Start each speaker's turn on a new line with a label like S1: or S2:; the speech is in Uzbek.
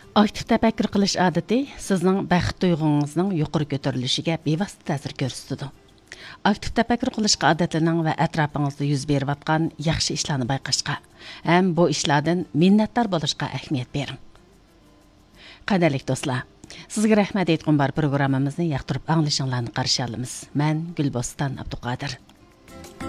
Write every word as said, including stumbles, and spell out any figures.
S1: Aktiv təfəkkür qilish adəti sizning bəxt duyğunuzning yuqori ko'tarilishiga bevosita ta'sir ko'rsatadi. Aktiv təfəkkür qilishqa odatlaning va atrofingizda yuz berayotgan yaxshi ishlarni bayqashqa ham bu ishlardan minnatdor bo'lishga ahamiyat bering. Qadrli do'stlar, sizga rahmat aytgan bar programmamizni yoqtirib anglashingizni qarshi olamiz. Men Gulboston Abduqodir.